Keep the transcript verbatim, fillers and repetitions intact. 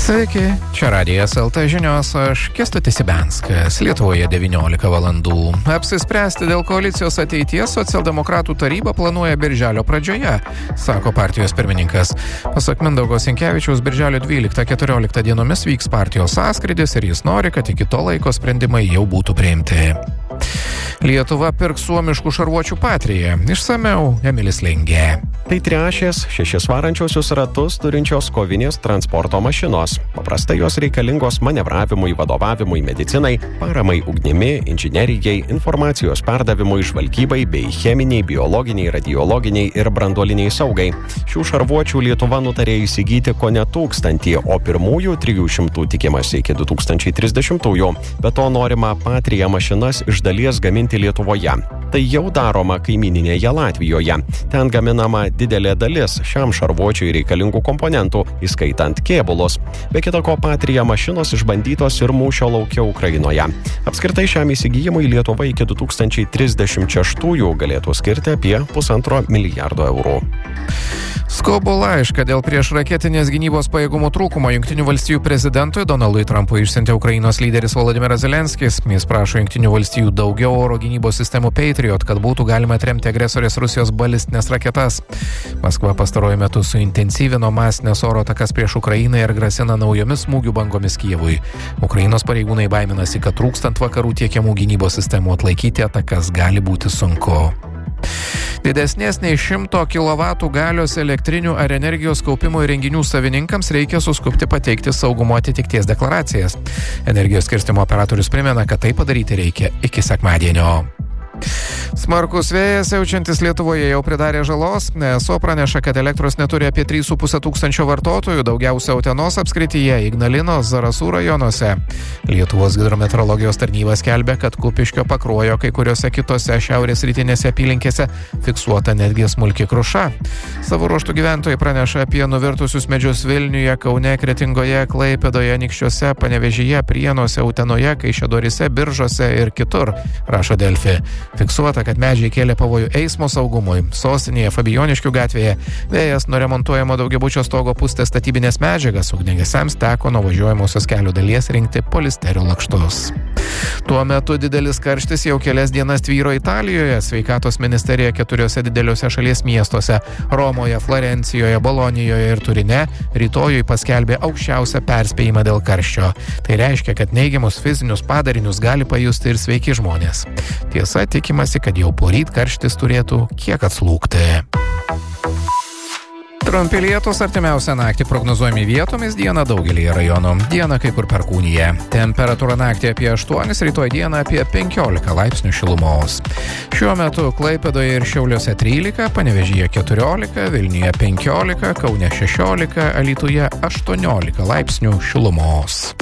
Sveiki, čia Radijas L T žinios, aš Kęstutis Ibenskas, Lietuvoje devyniolika valandų. Apsispręsti dėl koalicijos ateities socialdemokratų taryba planuoja birželio pradžioje, sako partijos pirmininkas. Pasak Mindaugo Sinkevičiaus, birželio dvyliktą keturioliktą dienomis vyks partijos sąskrydis ir jis nori, kad iki to laiko sprendimai jau būtų priimti. Lietuva pirks suomiškų šarvuočių Patriją. Išsamiau Emilis Lingė. Tai triašės, šešis varančiosius ratus turinčios kovinės transporto mašinos. Paprastai jos reikalingos manevravimui, vadovavimui, medicinai, paramai ugnimi, inžinerijai, informacijos perdavimui, žvalgybai bei cheminiai, biologiniai, radiologiniai ir branduoliniai saugai. Šių šarvuočių Lietuva nutarė įsigyti kone tūkstantį, o pirmųjų trijų šimtų tikimasi iki du tūkstančiai trisdešimtųjų. Be to norima Patriją mašinas iš dalies gaminti Lietuvoje. Tai jau daroma kaimyninėje Latvijoje. Ten gaminama didelė dalis šiam šarvuočiui reikalingų komponentų, įskaitant kėbulus. Be kita ko, Patrija mašinos išbandytos ir mūšio lauke Ukrainoje. Apskritai šiam įsigijimui Lietuva iki du tūkstančiai trisdešimt šeštųjų galėtų skirti apie pusantro milijardo eurų. Skubų laišką dėl priešraketinės gynybos pajėgumų trūkumo Jungtinių valstijų prezidentui Donaldui Trumpui išsiuntė Ukrainos lyderis Volodymyras Zelenskis. Jis prašo Jungtinių valstijų daugiau oro gynybos sistemų Patriot, kad būtų galima atremti agresorės Rusijos balistinės raketas. Maskva pastaruoju metu suintensyvino masinės oro atakas prieš Ukrainą ir grasina naujomis smūgių bangomis Kijevui. Ukrainos pareigūnai baiminasi, kad trūkstant vakarų tiekiamų gynybos sistemų atlaikyti atakas gali būti sunku. Didesnės nei šimto kilovatų galios elektrinių ar energijos kaupimo įrenginių savininkams reikia suskubti pateikti saugumo atitikties deklaracijas. Energijos skirstymo operatorius primena, kad tai padaryti reikia iki sekmadienio. Smarkus vėjas jaučiantis Lietuvoje jau pridarė žalos. E S O praneša, kad elektros neturi apie trys su puse tūkstančio vartotojų, daugiausia Utenos apskrityje, Ignalinos, Zarasų rajonuose. Lietuvos hidrometeorologijos tarnyba skelbia, kad Kupiškio, Pakruojo, kai kuriuose kitose šiaurės rytinėse apylinkėse fiksuota netgi smulki kruša. Savo ruožtų gyventojai praneša apie nuvirtusius medžius Vilniuje, Kaune, Kretingoje, Klaipėdoje, Anykščiuose, Panevėžyje, Prienuose, Utenoje, Kaišiadoryse, Biržuose ir kitur, rašo Delfi. Fiksuota, kad medžiai kėlė pavojų eismo saugumui. Sostinėje Fabijoniškių gatvėje vėjas nuo remontuojamo daugiabučio stogo pustė statybinės medžiagas, ugniagesiams teko nuo važiuojamosios kelių dalies rinkti polisterio lakštus. Tuo metu didelis karštis jau kelias dienas tvyro Italijoje. Sveikatos ministerija keturiose dideliuose šalies miestuose – Romoje, Florencijoje, Bolonijoje ir Turine – rytojui paskelbė aukščiausią perspėjimą dėl karščio. Tai reiškia, kad neigiamus fizinius padarinius gali pajusti ir sveiki žmonės. Tiesa, tikimasi, kad jau poryt karštis turėtų kiek atslūgti. Trumpi lietūs artimiausią naktį prognozuojami vietomis, dieną daugelį rajonų. Dieną kai kur perkūnija. Temperatūra naktį apie aštuonis, rytoj dieną apie penkiolika laipsnių šilumos. Šiuo metu Klaipėdoje ir Šiauliuose trylika, Panevėžyje keturiolika, Vilniuje penkiolika, Kaune šešiolika, Alytuje aštuoniolika laipsnių šilumos.